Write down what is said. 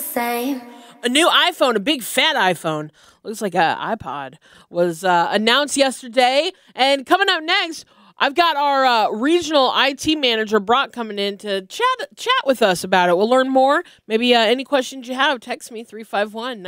same. A new iPhone, a big fat iPhone, looks like an iPod, was announced yesterday. And coming up next, I've got our regional IT manager, Brock, coming in to chat with us about it. We'll learn more. Maybe any questions you have, text me, 351